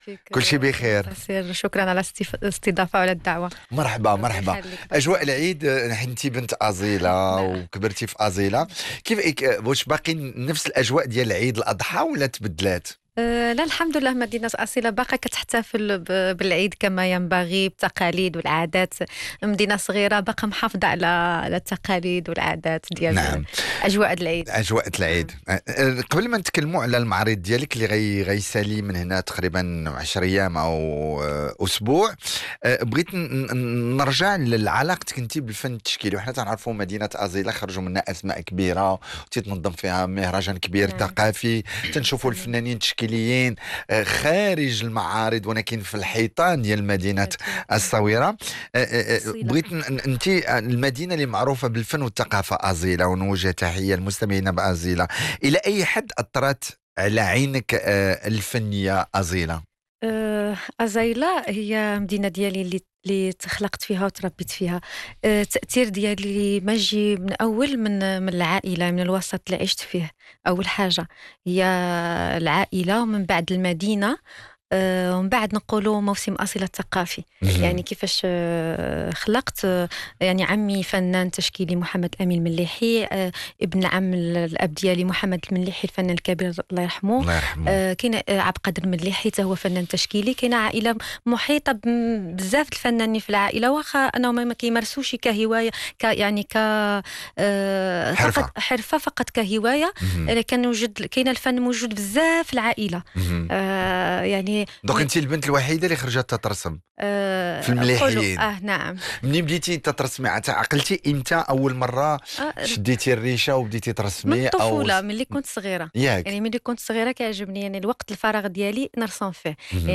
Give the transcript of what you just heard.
فيك كل شيء بخير. تسير. شكرا على الاستضافة وعلى الدعوة. مرحبا الله مرحبا. يخليك. اجواء العيد، انتي بنت ازيله نعم. وكبرتي في ازيله، واش باقي نفس الاجواء ديال العيد الاضحى ولا تبدلات؟ لا الحمد لله، مدينة أصيلة باقا كتحتفل بالعيد كما ينبغي، بالتقاليد والعادات. مدينة صغيرة باقا محافظة على التقاليد والعادات ديال نعم. أجواء العيد. اجواء العيد. نعم. قبل ما نتكلموا على المعرض ديالك اللي غيسالي من هنا تقريبا 10 ايام او اسبوع، بغيت نرجع لعلاقتك انت بالفن التشكيلي. وحنا تنعرفوا مدينه ازيله خرجوا منها اسماء كبيره وتتنظم فيها مهرجان كبير نعم. ثقافي، تنشوفوا صحيح. الفنانين التشكيليين خارج المعارض ولكن في الحيطان ديال مدينه أكيد. الصويره. أصيلة. بغيت انت المدينه اللي معروفه بالفن والثقافه ازيله، ونوجه تحيه للمستمعين بازيله. الى اي حد اثرت على عينك الفنيه ازيله؟ أزايلة هي مدينة ديالي اللي تخلقت فيها وتربيت فيها. التأثير ديالي ما جي من أول من العائلة، من الوسط اللي عشت فيه. أول حاجة هي العائلة، ومن بعد المدينة. ومن بعد نقولوا موسم أصيلة الثقافي. يعني كيفاش خلقت. يعني عمي فنان تشكيلي محمد أمين المليحي، ابن عم الأب ديالي محمد المليحي الفنان الكبير الله يرحمه. الله يرحمه. كاين عبد القادر المليحي حتى هو فنان تشكيلي. كاينه عائله محيطه بزاف الفنانين في العائله، واخا انهم ما كيمارسوش كهوايه، يعني حرفه. فقط حرفه، فقط كهوايه. لكن كاين الفن موجود بزاف في العائله. يعني دوك انت البنت الوحيده اللي خرجت تترسم في نقولوا المليحيين. نعم. منين بديتي تترسمي؟ عقلتي امتى اول مره شديتي الريشه وبديتي من ترسمي؟ او الطفوله، ملي كنت صغيره. ياك؟ يعني ملي كنت صغيره كيعجبني يعني الوقت الفراغ ديالي نرسم فيه.